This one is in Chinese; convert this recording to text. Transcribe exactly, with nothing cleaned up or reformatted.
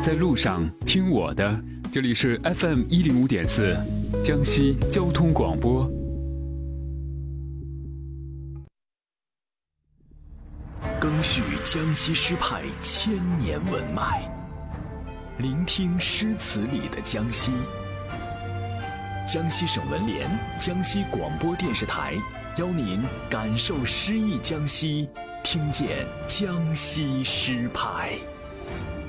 在路上听我的，这里是 F M 一零五点四，江西交通广播。 赓续江西诗派千年文脉，聆听诗词里的江西。江西省文联、江西广播电视台邀您感受诗意江西，听见江西诗派。